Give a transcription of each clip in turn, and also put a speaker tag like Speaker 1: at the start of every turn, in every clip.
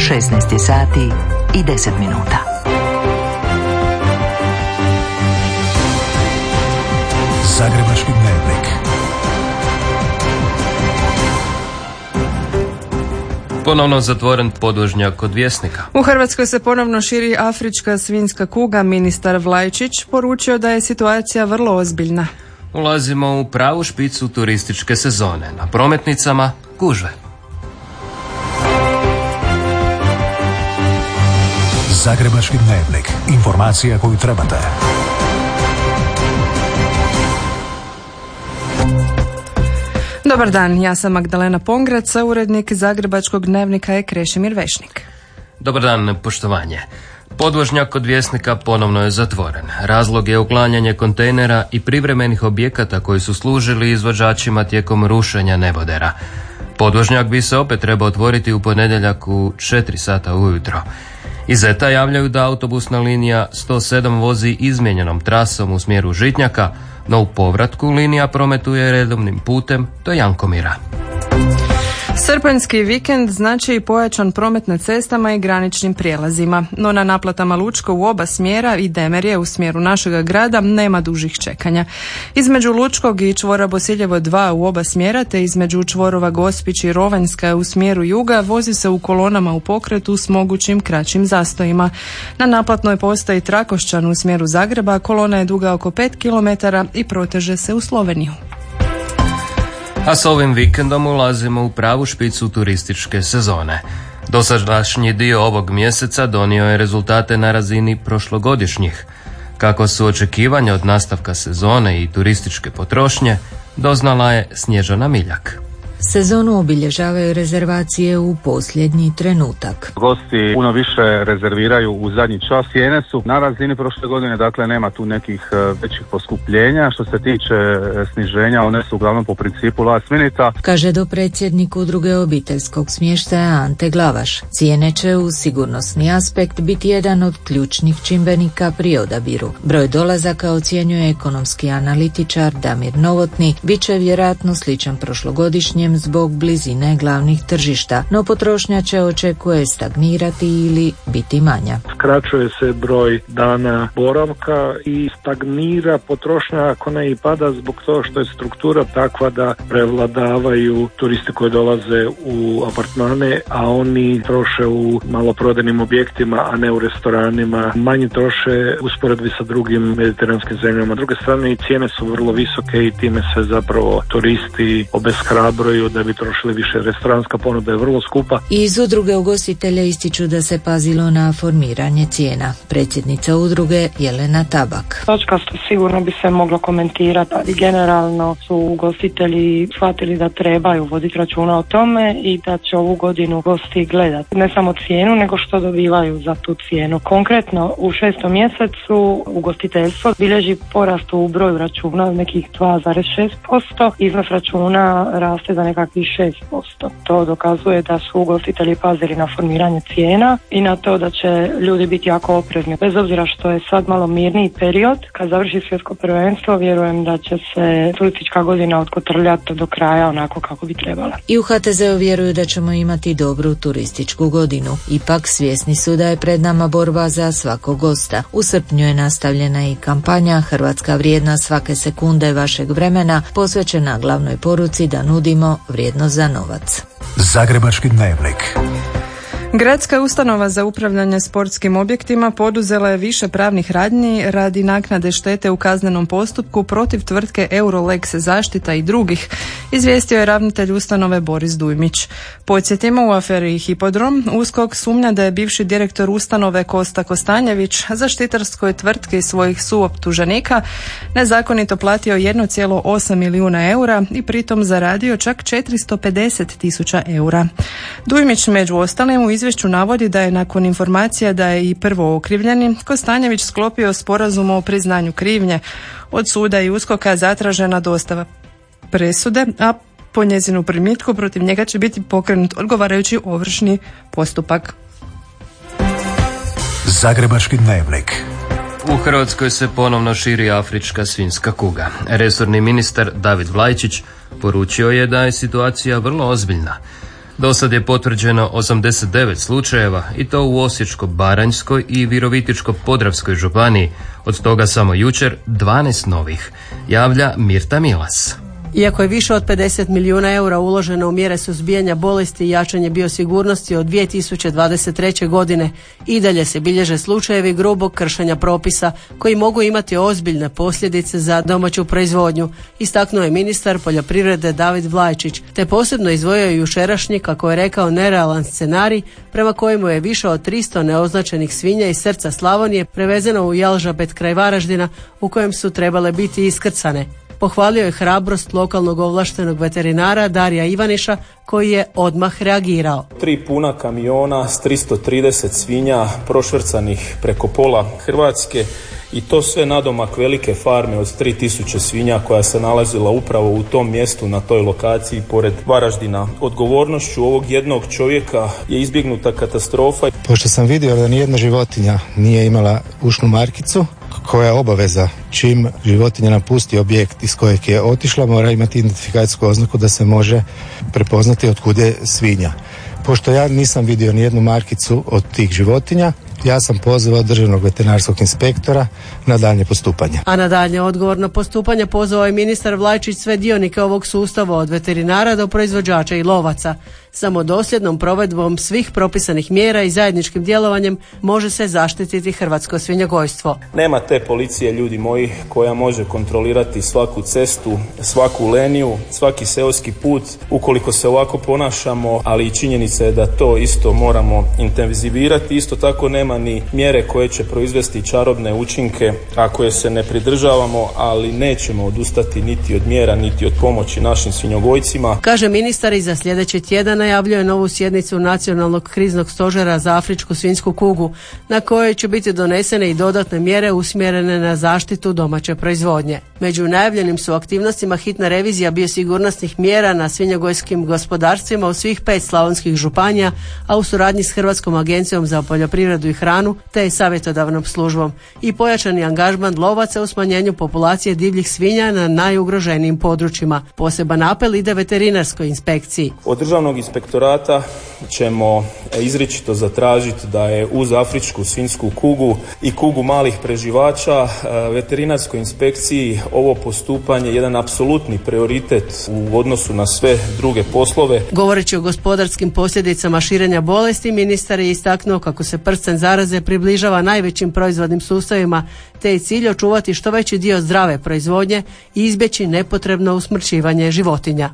Speaker 1: 16 sati i 10 minuta.
Speaker 2: Zagrebački dnevnik.
Speaker 3: Ponovno zatvoren podvožnjak kod Vjesnika.
Speaker 4: U Hrvatskoj se ponovno širi afrička svinjska kuga. Ministar Vlajčić poručio da je situacija vrlo ozbiljna.
Speaker 3: Ulazimo u pravu špicu turističke sezone. Na prometnicama gužve.
Speaker 2: Zagrebački dnevnik. Informacija koju trebate.
Speaker 4: Dobar dan, ja sam Magdalena Pongrac, a urednik Zagrebačkog dnevnika je Krešimir Vešnik.
Speaker 3: Dobar dan, poštovanje. Podvožnjak kod Vjesnika ponovno je zatvoren. Razlog je uklanjanje kontejnera i privremenih objekata koji su služili izvođačima tijekom rušenja nebodera. Podvožnjak bi se opet trebao otvoriti u ponedjeljak u 4 sata ujutro. Iz ETA javljaju da autobusna linija 107 vozi izmijenjenom trasom u smjeru Žitnjaka, no u povratku linija prometuje redovnim putem do Jankomira.
Speaker 4: Srpanjski vikend znači i pojačan promet na cestama i graničnim prijelazima, no na naplatama Lučko u oba smjera i Demerje u smjeru našega grada nema dužih čekanja. Između Lučkog i čvora Bosiljevo 2 u oba smjera, te između čvorova Gospić i Rovanjska u smjeru juga vozi se u kolonama u pokretu s mogućim kraćim zastojima. Na naplatnoj postaji Trakošćan u smjeru Zagreba kolona je duga oko 5 km i proteže se u Sloveniju.
Speaker 3: A s ovim vikendom ulazimo u pravu špicu turističke sezone. Dosadašnji dio ovog mjeseca donio je rezultate na razini prošlogodišnjih. Kako su očekivanja od nastavka sezone i turističke potrošnje, doznala je Snježana Miljak.
Speaker 5: Sezonu obilježavaju rezervacije u posljednji trenutak.
Speaker 6: Gosti puno više rezerviraju u zadnji čas. Cijene su na razini prošle godine, dakle nema tu nekih većih poskupljenja. Što se tiče sniženja, one su uglavnom po principu last minuta.
Speaker 5: Kaže dopredsjednik Udruge obiteljskog smještaja Ante Glavaš. Cijene će u sigurnosni aspekt biti jedan od ključnih čimbenika pri odabiru. Broj dolazaka ocjenjuje ekonomski analitičar Damir Novotni, bit će vjerojatno sličan prošlogodišnjem zbog blizine glavnih tržišta, no potrošnja će očekuje stagnirati ili biti manja.
Speaker 7: Skraćuje se broj dana boravka i stagnira potrošnja, ako ne i pada, zbog toga što je struktura takva da prevladavaju turisti koji dolaze u apartmane, a oni troše u maloprodajnim objektima, a ne u restoranima. Manji troše usporedbi sa drugim mediteranskim zemljama. S druge strane i cijene su vrlo visoke i time se zapravo turisti obeshrabruju da bi trošili više. Restoranska ponuda je vrlo skupa.
Speaker 5: Iz udruge ugostitelja ističu da se pazilo na formiranje cijena. Predsjednica udruge Jelena Tabak.
Speaker 8: Točkasto sigurno bi se moglo komentirati, ali generalno su ugostitelji shvatili da trebaju voditi računa o tome i da će ovu godinu gosti gledati ne samo cijenu, nego što dobivaju za tu cijenu. Konkretno u 6. mjesecu ugostiteljstvo bilježi porast u broju računa od nekih 2,6%. Iznos računa raste za nekakvih 6%. To dokazuje da su ugostitelji pazili na formiranje cijena i na to da će ljudi biti jako oprezni. Bez obzira što je sad malo mirniji period, kad završi svjetsko prvenstvo, vjerujem da će se turistička godina otkotrljati do kraja onako kako bi trebala.
Speaker 5: I u HTZ-u vjeruju da ćemo imati dobru turističku godinu. Ipak svjesni su da je pred nama borba za svakog gosta. U srpnju je nastavljena i kampanja Hrvatska vrijedna svake sekunde vašeg vremena, posvećena glavnoj poruci da nudimo vrijednost za novac.
Speaker 2: Zagrebački dnevnik.
Speaker 4: Gradska ustanova za upravljanje sportskim objektima poduzela je više pravnih radnji radi naknade štete u kaznenom postupku protiv tvrtke Eurolex zaštita i drugih, izvijestio je ravnatelj ustanove Boris Dujmić. Podsjetimo, u aferi Hipodrom USKOK sumnja da je bivši direktor ustanove Kosta Kostanjević zaštitarskoj tvrtki svojih suoptuženika nezakonito platio 1,8 milijuna eura i pritom zaradio čak 450.000 eura. Dujmić među ostalim u izvješću navodi da je nakon informacija da je i prvo okrivljeni Kostanjević sklopio sporazum o priznanju krivnje. Od suda i USKOK-a zatražena dostava presude, a po njezinu primitku protiv njega će biti pokrenut odgovarajući ovršni postupak.
Speaker 2: Zagrebački dnevnik.
Speaker 3: U Hrvatskoj se ponovno širi afrička svinjska kuga. Resorni ministar David Vlajčić poručio je da je situacija vrlo ozbiljna. Dosad je potvrđeno 89 slučajeva i to u Osječko-baranjskoj i Virovitičko-podravskoj županiji, od toga samo jučer 12 novih, javlja Mirta Milas.
Speaker 9: Iako je više od 50 milijuna eura uloženo u mjere suzbijanja bolesti i jačanje biosigurnosti od 2023. godine, i dalje se bilježe slučajevi grubog kršenja propisa koji mogu imati ozbiljne posljedice za domaću proizvodnju, istaknuo je ministar poljoprivrede David Vlajčić, te posebno izdvojio jučerašnji, kako je rekao, nerealan scenarij prema kojemu je više od 300 neoznačenih svinja iz srca Slavonije prevezeno u Jalžabet kraj Varaždina, u kojem su trebale biti iskrcane. Pohvalio je hrabrost lokalnog ovlaštenog veterinara Darija Ivaniša, koji je odmah reagirao.
Speaker 10: 3 puna kamiona s 330 svinja prošvrcanih preko pola Hrvatske i to sve nadomak velike farme od 3000 svinja koja se nalazila upravo u tom mjestu, na toj lokaciji pored Varaždina. Odgovornošću ovog jednog čovjeka je izbjegnuta katastrofa.
Speaker 11: Pošto sam vidio da nijedna životinja nije imala ušnu markicu, koja je obaveza čim životinja napusti objekt iz kojeg je otišla, mora imati identifikacijsku oznaku da se može prepoznati otkud je svinja. Pošto ja nisam vidio nijednu markicu od tih životinja, ja sam pozvao državnog veterinarskog inspektora na daljnje postupanje.
Speaker 9: A na daljnje odgovorno postupanje pozvao je ministar Vlajčić sve dionike ovog sustava, od veterinara do proizvođača i lovaca. Samo dosljednom provedbom svih propisanih mjera i zajedničkim djelovanjem može se zaštititi hrvatsko svinjogojstvo.
Speaker 10: Nema te policije, ljudi moji, koja može kontrolirati svaku cestu, svaku leniju, svaki seoski put ukoliko se ovako ponašamo, ali i činjenica je da to isto moramo intenzivirati. Isto tako nema ni mjere koje će proizvesti čarobne učinke ako je se ne pridržavamo, ali nećemo odustati niti od mjera, niti od pomoći našim svinjogojcima.
Speaker 9: Kaže ministar, i za sljedeći tjedan najavljuje novu sjednicu Nacionalnog kriznog stožera za afričku svinjsku kugu, na kojoj će biti donesene i dodatne mjere usmjerene na zaštitu domaće proizvodnje. Među najavljenim su aktivnostima hitna revizija biosigurnosnih mjera na svinjogojskim gospodarstvima u svih 5 slavonskih županija, a u suradnji s Hrvatskom agencijom za poljoprivredu i hranu te savjetodavnom službom, i pojačani angažman lovaca u smanjenju populacije divljih svinja na najugroženijim područjima. Poseban apel ide veterinarskoj inspekciji.
Speaker 10: Od državnog inspektorata ćemo izričito zatražiti da je uz afričku svinjsku kugu i kugu malih preživača veterinarskoj inspekciji ovo postupanje jedan apsolutni prioritet u odnosu na sve druge poslove.
Speaker 9: Govoreći o gospodarskim posljedicama širenja bolesti, ministar je istaknuo kako se prsten zaraze približava najvećim proizvodnim sustavima, te je cilj očuvati što veći dio zdrave proizvodnje i izbjeći nepotrebno usmrćivanje životinja.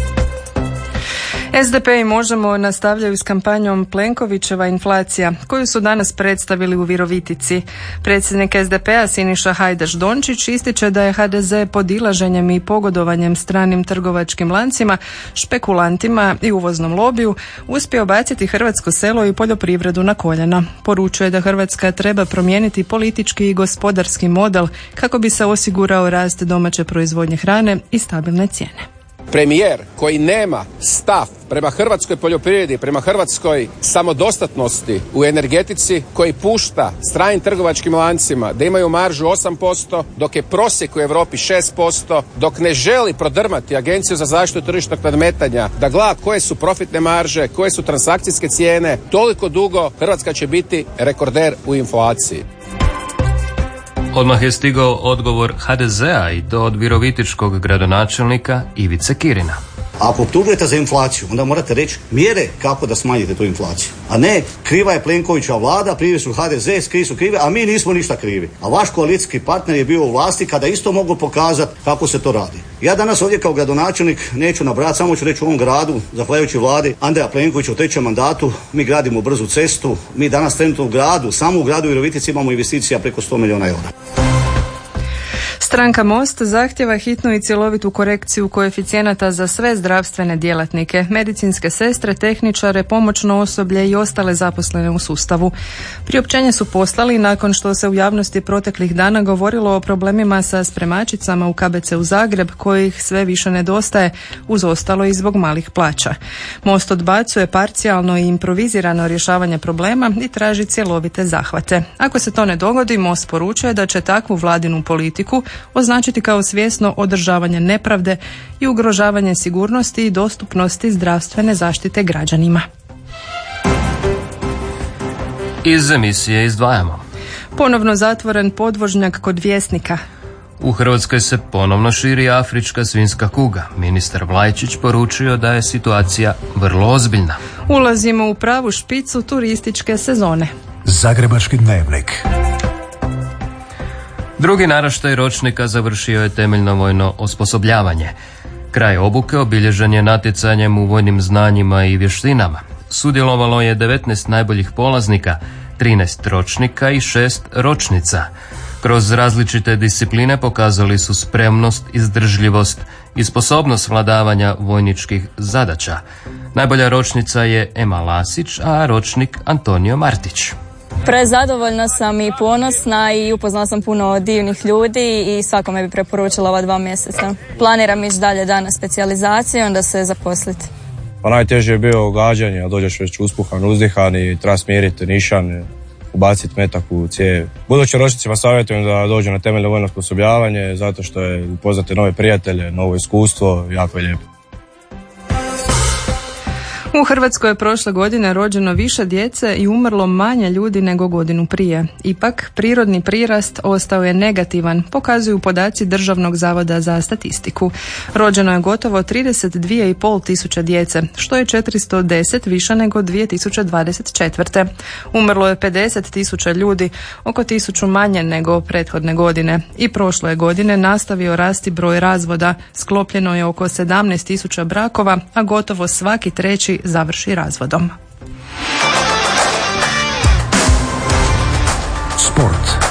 Speaker 4: SDP i Možemo nastavljaju s kampanjom Plenkovićeva inflacija, koju su danas predstavili u Virovitici. Predsjednik SDP-a Siniša Hajdaš Dončić ističe da je HDZ podilaženjem i pogodovanjem stranim trgovačkim lancima, špekulantima i uvoznom lobiju uspio baciti hrvatsko selo i poljoprivredu na koljena. Poručuje da Hrvatska treba promijeniti politički i gospodarski model kako bi se osigurao rast domaće proizvodnje hrane i stabilne cijene.
Speaker 12: Premijer koji nema stav prema hrvatskoj poljoprivredi, prema hrvatskoj samodostatnosti u energetici, koji pušta stranim trgovačkim lancima da imaju maržu 8%, dok je prosjek u Europi 6%, dok ne želi prodrmati Agenciju za zaštitu tržišnog nadmetanja da gleda koje su profitne marže, koje su transakcijske cijene, toliko dugo Hrvatska će biti rekorder u inflaciji.
Speaker 3: Odmah je stigao odgovor HDZ-a, i to od virovitičkog gradonačelnika Ivice Kirina.
Speaker 13: Ako optužujete za inflaciju, onda morate reći mjere kako da smanjite tu inflaciju. A ne, kriva je Plenkovićeva vlada, krivi su HDZ, svi su krivi, a mi nismo ništa krivi. A vaš koalicijski partner je bio u vlasti kada isto mogu pokazati kako se to radi. Ja danas ovdje kao gradonačelnik neću nabrati, samo ću reći u ovom gradu, zahvaljujući vladi Andreja Plenkovića u 3. mandatu, mi gradimo brzu cestu, mi danas trenutno u gradu, samo u gradu Virovitici imamo investicija preko 100 milijuna eura.
Speaker 4: Stranka Most zahtjeva hitnu i cjelovitu korekciju koeficijenata za sve zdravstvene djelatnike, medicinske sestre, tehničare, pomoćno osoblje i ostale zaposlene u sustavu. Priopćenje su poslali nakon što se u javnosti proteklih dana govorilo o problemima sa spremačicama u KBC-u Zagreb, kojih sve više nedostaje, uz ostalo i zbog malih plaća. Most odbacuje parcijalno i improvizirano rješavanje problema i traži cjelovite zahvate. Ako se to ne dogodi, Most poručuje da će takvu vladinu politiku označiti kao svjesno održavanje nepravde i ugrožavanje sigurnosti i dostupnosti zdravstvene zaštite građanima.
Speaker 3: Iz emisije izdvajamo.
Speaker 4: Ponovno zatvoren podvožnjak kod Vjesnika.
Speaker 3: U Hrvatskoj se ponovno širi afrička svinjska kuga. Ministar Vlajčić poručio da je situacija vrlo ozbiljna.
Speaker 4: Ulazimo u pravu špicu turističke sezone.
Speaker 2: Zagrebački dnevnik.
Speaker 3: Drugi naraštaj ročnika završio je temeljno vojno osposobljavanje. Kraj obuke obilježen je natjecanjem u vojnim znanjima i vještinama. Sudjelovalo je 19 najboljih polaznika, 13 ročnika i 6 ročnica. Kroz različite discipline pokazali su spremnost, izdržljivost i sposobnost vladavanja vojničkih zadaća. Najbolja ročnica je Ema Lasić, a ročnik Antonio Martić.
Speaker 14: Prezadovoljna sam i ponosna i upoznala sam puno divnih ljudi i svakome bi preporučila ova 2 mjeseca. Planiram ići dalje na specijalizaciju i onda se zaposliti.
Speaker 15: Pa najteže je bio gađanje, a dođeš već uspuhan, uzdihan i treba smiriti nišan, ubaciti metak u cijev. Budući ročnicima savjetujem da dođu na temeljno vojno osposobljavanje zato što je upoznati nove prijatelje, novo iskustvo, jako je lijepo.
Speaker 4: U Hrvatskoj je prošle godine rođeno više djece i umrlo manje ljudi nego godinu prije. Ipak, prirodni prirast ostao je negativan, pokazuju podaci Državnog zavoda za statistiku. Rođeno je gotovo 32,5 tisuća djece, što je 410 više nego 2024. Umrlo je 50 tisuća ljudi, oko 1000 manje nego prethodne godine. I prošle godine nastavio rasti broj razvoda, sklopljeno je oko 17 tisuća brakova, a gotovo svaki treći završi razvodom.
Speaker 2: Sport.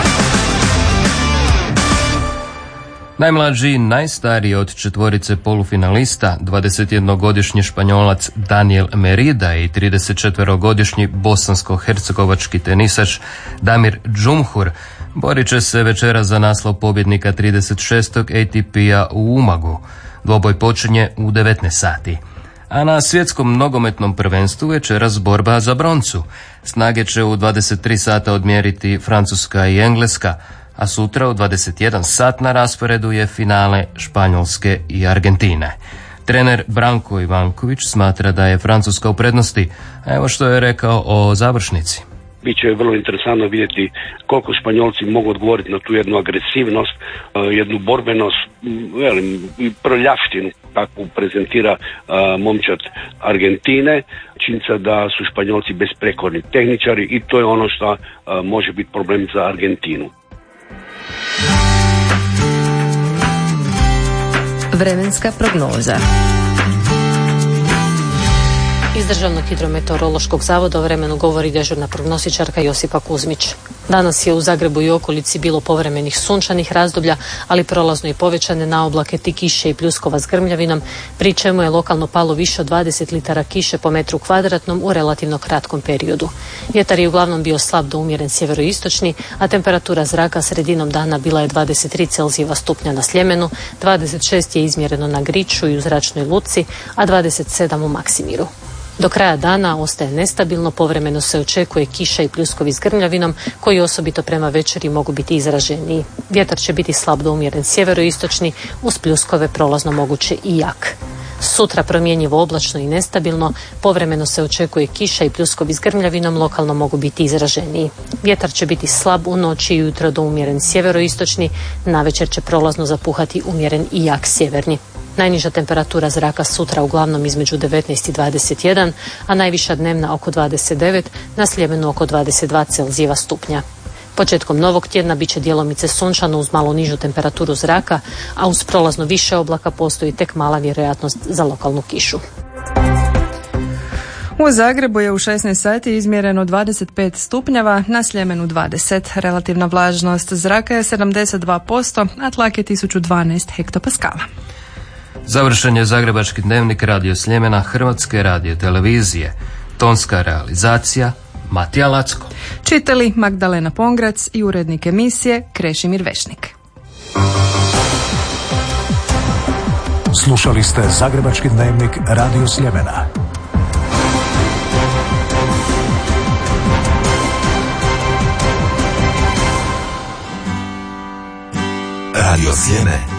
Speaker 3: Najmlađi i najstariji od 4 polufinalista, 21-godišnji Španjolac Daniel Merida i 34-godišnji bosansko-hercegovački tenisač Damir Džumhur borit će se večera za naslov pobjednika 36. ATP-a u Umagu. Dvoboj počinje u 19 sati. A na svjetskom nogometnom prvenstvu večeras borba za broncu. Snage će u 23 sata odmjeriti Francuska i Engleska, a sutra u 21 sat na rasporedu je finale Španjolske i Argentine. Trener Branko Ivanković smatra da je Francuska u prednosti, a evo što je rekao o završnici.
Speaker 16: Biće vrlo interesantno vidjeti koliko Španjolci mogu odgovoriti na tu jednu agresivnost, jednu borbenost, prljavštinu kakvu prezentira momčad Argentine. Činjenica da su Španjolci besprekorni tehničari i to je ono što može biti problem za Argentinu.
Speaker 5: Vremenska prognoza. Iz Državnog hidrometeorološkog zavoda o vremenu govori dežurna prognostičarka Josipa Kuzmić. Danas je u Zagrebu i okolici bilo povremenih sunčanih razdoblja, ali prolazno i povećane naoblake ti kiše i pljuskova s grmljavinom, pri čemu je lokalno palo više od 20 litara kiše po metru kvadratnom u relativno kratkom periodu. Vjetar je uglavnom bio slab do umjeren sjeveroistočni, a temperatura zraka sredinom dana bila je 23 Celzijeva stupnja na Sljemenu, 26 je izmjereno na Griču i u Zračnoj luci, a 27 u Maksimiru. Do kraja dana ostaje nestabilno, povremeno se očekuje kiša i pljuskovi s grmljavinom koji osobito prema večeri mogu biti izraženiji. Vjetar će biti slab do umjeren sjeveroistočni, uz pljuskove prolazno moguće i jak. Sutra promjenjivo oblačno i nestabilno, povremeno se očekuje kiša i pljuskovi s grmljavinom lokalno mogu biti izraženiji. Vjetar će biti slab u noći i ujutro do umjeren sjeveroistočni, navečer će prolazno zapuhati umjeren i jak sjeverni. Najniža temperatura zraka sutra uglavnom između 19 i 21, a najviša dnevna oko 29, na Sljemenu oko 22 Celzijeva stupnja. Početkom novog tjedna bit će djelomice sunčano uz malo nižu temperaturu zraka, a uz prolazno više oblaka postoji tek mala vjerojatnost za lokalnu kišu.
Speaker 4: U Zagrebu je u 16 sati izmjereno 25 stupnjeva, na Sljemenu 20. Relativna vlažnost zraka je 72%, a tlak je 1012 hektopaskala.
Speaker 3: Završen je Zagrebački dnevnik Radio Sljemena Hrvatske radiotelevizije. Tonska realizacija Matija Lacko.
Speaker 4: Čitali Magdalena Pongrac i urednik emisije Krešimir Vešnik.
Speaker 2: Slušali ste Zagrebački dnevnik Radio Sljemena.
Speaker 17: Radio Sljeme.